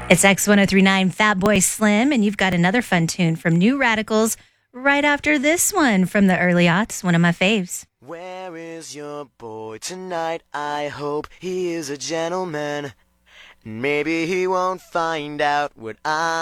It's X1039 Fat Boy Slim, and you've got another fun tune from New Radicals right after this one from the early aughts, one of my faves. Where is your boy tonight? I hope he is a gentleman. Maybe he won't find out what I